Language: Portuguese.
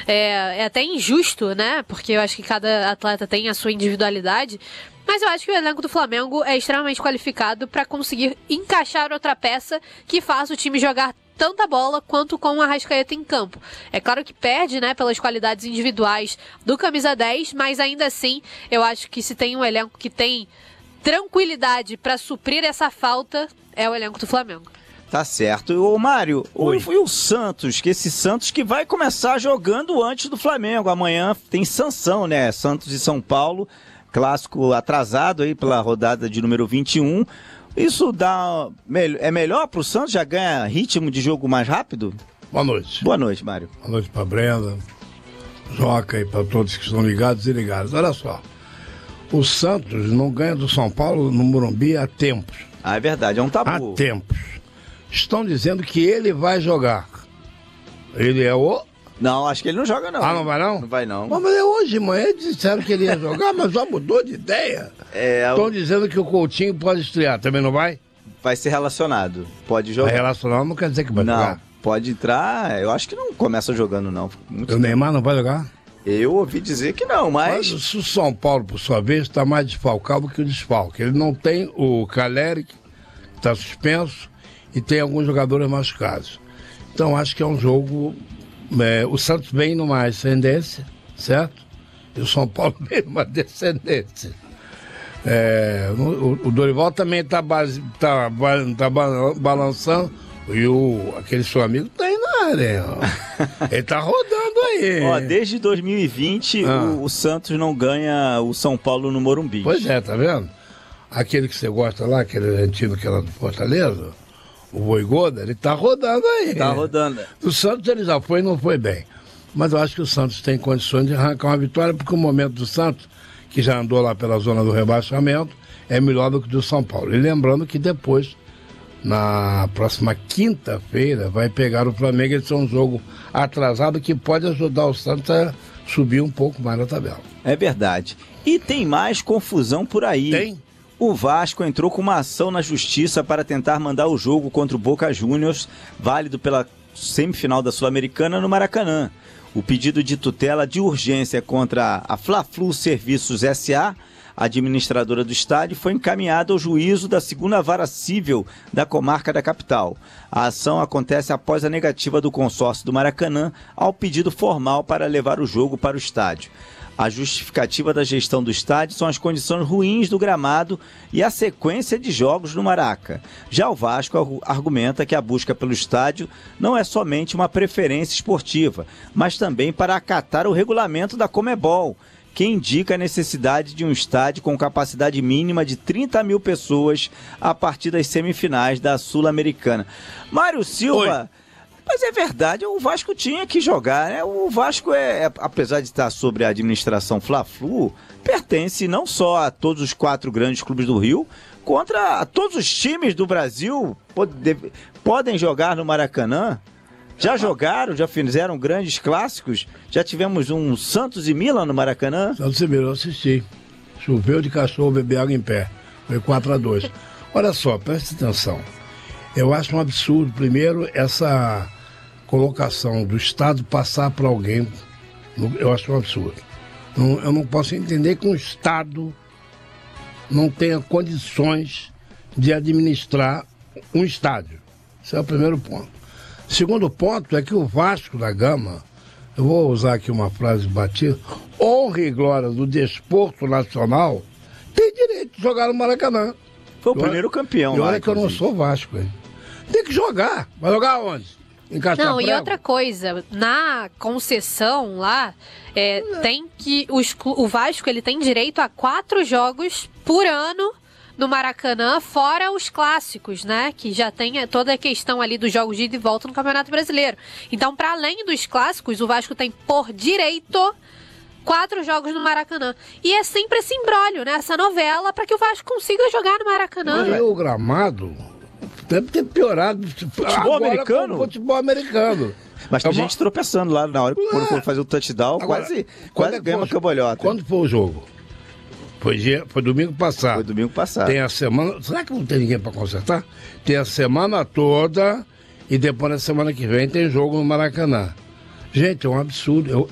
É até injusto, né? Porque eu acho que cada atleta tem a sua individualidade. Mas eu acho que o elenco do Flamengo é extremamente qualificado para conseguir encaixar outra peça que faça o time jogar tanta bola quanto com o Arrascaeta em campo. É claro que perde, né, pelas qualidades individuais do camisa 10, mas ainda assim eu acho que se tem um elenco que tem tranquilidade para suprir essa falta, é o elenco do Flamengo. Tá certo. Ô Mário, foi o Santos, esse Santos que vai começar jogando antes do Flamengo. Amanhã tem sanção, né? Santos e São Paulo, clássico atrasado aí pela rodada de número 21. Isso é melhor pro Santos? Já ganha ritmo de jogo mais rápido? Boa noite. Boa noite, Mário. Boa noite pra Brenda, Joca e pra todos que estão ligados e ligados. Olha só, o Santos não ganha do São Paulo no Morumbi há tempos. Ah, é verdade, é um tabu. Há tempos. Estão dizendo que ele vai jogar. Ele é o... Não, acho que ele não joga não. Ah, não vai não? Não vai não. Mas é hoje, manhã, disseram que ele ia jogar, mas já mudou de ideia. Estão dizendo que o Coutinho pode estrear, também não vai? Vai ser relacionado, pode jogar. Vai relacionado não quer dizer que vai jogar. Não, pode entrar, eu acho que não começa jogando não. O Neymar não vai jogar? Eu ouvi dizer que não, mas o São Paulo, por sua vez, está mais desfalcado que o desfalque. Ele não tem o Caleri, que está suspenso, e tem alguns jogadores machucados. Então acho que é um jogo... o Santos vem numa ascendência, certo? E o São Paulo vem numa descendência. O Dorival também está balançando. E aquele seu amigo tá aí na área. Ele tá rodando aí. Ó, desde 2020 o Santos não ganha o São Paulo no Morumbi. Pois é, tá vendo? Aquele que você gosta lá, aquele argentino que era do Fortaleza, o Vojvoda, ele tá rodando aí. Tá rodando. O Santos ele já foi e não foi bem. Mas eu acho que o Santos tem condições de arrancar uma vitória, porque o momento do Santos, que já andou lá pela zona do rebaixamento, é melhor do que o do São Paulo. E lembrando que depois, na próxima quinta-feira, vai pegar o Flamengo. Esse é um jogo atrasado que pode ajudar o Santos a subir um pouco mais na tabela. É verdade. E tem mais confusão por aí. Tem? O Vasco entrou com uma ação na justiça para tentar mandar o jogo contra o Boca Juniors, válido pela semifinal da Sul-Americana, no Maracanã. O pedido de tutela de urgência contra a Fla-Flu Serviços S.A., administradora do estádio, foi encaminhado ao juízo da 2ª Vara Cível da comarca da capital. A ação acontece após a negativa do consórcio do Maracanã ao pedido formal para levar o jogo para o estádio. A justificativa da gestão do estádio são as condições ruins do gramado e a sequência de jogos no Maraca. Já o Vasco argumenta que a busca pelo estádio não é somente uma preferência esportiva, mas também para acatar o regulamento da Conmebol, que indica a necessidade de um estádio com capacidade mínima de 30 mil pessoas a partir das semifinais da Sul-Americana. Mário Silva... Oi. Mas é verdade, o Vasco tinha que jogar, né? O Vasco, apesar de estar sobre a administração Fla-Flu, pertence não só a todos os 4 grandes clubes do Rio, contra todos os times do Brasil podem jogar no Maracanã. Já jogaram, já fizeram grandes clássicos. Já tivemos um Santos e Milan no Maracanã. Santos e Milan, eu assisti. Choveu de cachorro, beber água em pé. Foi 4-2. Olha só, presta atenção. Eu acho um absurdo, primeiro, essa colocação do Estado passar para alguém. Eu acho um absurdo. Eu não posso entender que um Estado não tenha condições de administrar um estádio. Esse é o primeiro ponto. Segundo ponto é que o Vasco da Gama, eu vou usar aqui uma frase batida, honra e glória do desporto nacional, tem direito de jogar no Maracanã. Foi o primeiro campeão. E olha que eu não sou Vasco, hein? Tem que jogar. Vai jogar onde? Em Castro Não, Prego? e outra coisa, na concessão lá, tem que o Vasco ele tem direito a 4 jogos por ano no Maracanã, fora os clássicos, né? Que já tem toda a questão ali dos jogos de ida e volta no Campeonato Brasileiro. Então, para além dos clássicos, o Vasco tem por direito 4 jogos no Maracanã. E é sempre esse imbróglio, né? Essa novela para que o Vasco consiga jogar no Maracanã. E o gramado deve ter piorado. Futebol americano? Futebol americano. Mas tem gente tropeçando lá na hora, quando for fazer o touchdown, Agora, quase ganha uma cambalhota. Quando foi o jogo? Foi domingo passado. Foi domingo passado. Tem a semana... Será que não tem ninguém para consertar? Tem a semana toda e depois na semana que vem tem jogo no Maracanã. Gente, é um absurdo.